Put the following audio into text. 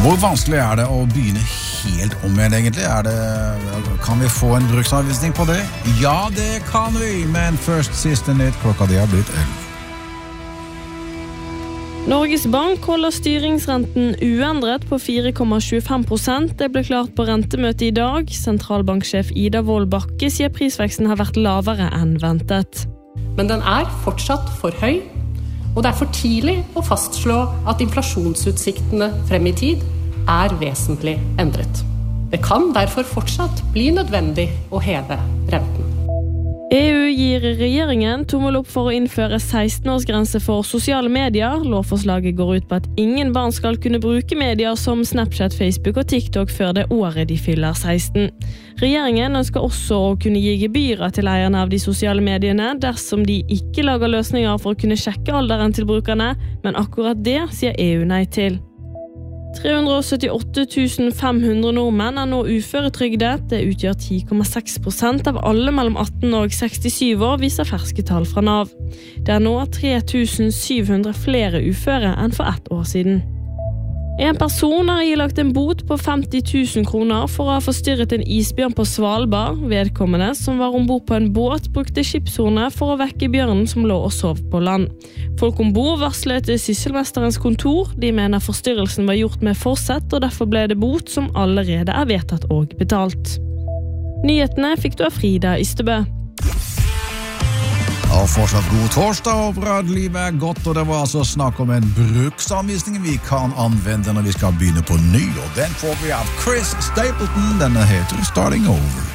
Hvor vanskelig det å begynne helt om igjen egentlig? Kan vi få en bruksanvisning på det? Ja, det kan vi, men først siste nytt, klokka det har blitt 11. Norges Bank holder styringsrenten uendret på 4,25%. Det ble klart på rentemøte i dag. Sentralbanksjef Ida Wold Bakke sier prisveksten har vært lavere enn ventet. Men den fortsatt for høy, og det for tidlig å fastslå at inflasjonsutsiktene frem i tid vesentlig endret. Det kan derfor fortsatt bli nødvendig å heve renten. EU gir regjeringen tommel opp for å innføre 16-årsgrense for sosiale medier. Lovforslaget går ut på at ingen barn skal kunne bruke medier som Snapchat, Facebook og TikTok før det året de fyller 16. Regjeringen ønsker også å kunne gi gebyrer til eierne av de sosiale mediene dersom de ikke lager løsninger for å kunne sjekke alderen til brukerne, men akkurat det sier EU nei til. 378 500 nordmenn nå uføretrygdet. Det utgjør 10,6% av alle mellom 18 og 67 år, viser ferske tall fra Nav. Det nå 3700 flere uføre enn for 1 år siden. En person har ilagt en bot på 50 000 kroner for å ha forstyrret en isbjørn på Svalbard. Vedkommende, som var ombord på en båt, brukte skipshornet for å vekke bjørnen som lå og sov på land. Folk ombord varslet sysselmesterens kontor. De mener forstyrrelsen var gjort med forsett, og derfor ble det bot som allerede vedtatt og betalt. Nyhetene fikk du av Frida Ystebø. Og fortsatt god torsdag, håper at livet godt, og det var altså snakk om en bruksanvisning vi kan anvende når vi skal begynne på ny, og den får vi av Chris Stapleton. Denne heter Starting Over.